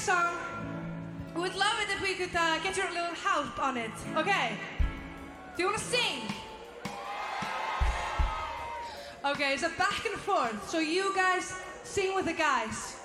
song. We would love it if we could get your little help on it. Okay. Do you want to sing? Okay, it's a back and forth. So you guys sing with the guys.